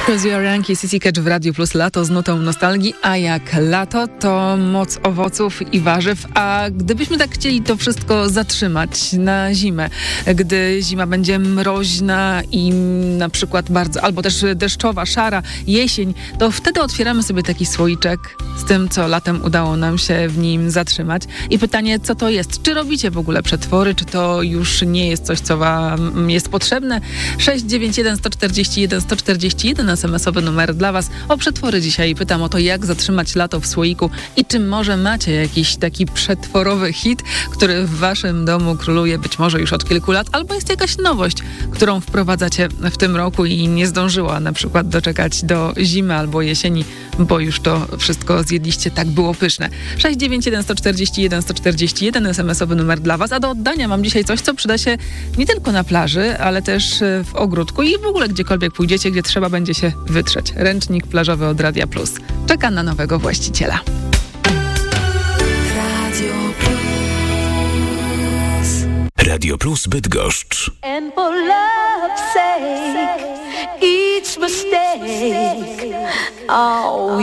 Ranki City Catch w Radiu Plus. Lato z nutą nostalgii, a jak lato, to moc owoców i warzyw, a gdybyśmy tak chcieli to wszystko zatrzymać na zimę, gdy zima będzie mroźna i na przykład bardzo, albo też deszczowa, szara, jesień, to wtedy otwieramy sobie taki słoiczek z tym, co latem udało nam się w nim zatrzymać. I pytanie, co to jest? Czy robicie w ogóle przetwory? Czy to już nie jest coś, co wam jest potrzebne? 691 141 141 SMS-owy numer dla was. O przetwory dzisiaj pytam o to, jak zatrzymać lato w słoiku i czy może macie jakiś taki przetworowy hit, który w waszym domu króluje być może już od kilku lat, albo jest jakaś nowość, którą wprowadzacie w tym roku i nie zdążyła na przykład doczekać do zimy albo jesieni, bo już to wszystko zjedliście, tak było pyszne. 691 141 141 SMS-owy numer dla was, a do oddania mam dzisiaj coś, co przyda się nie tylko na plaży, ale też w ogródku i w ogóle gdziekolwiek pójdziecie, gdzie trzeba będzie się wytrzeć. Ręcznik plażowy od Radia Plus. Czeka na nowego właściciela. Radio Plus Bydgoszcz. And for love's sake, each mistake, oh,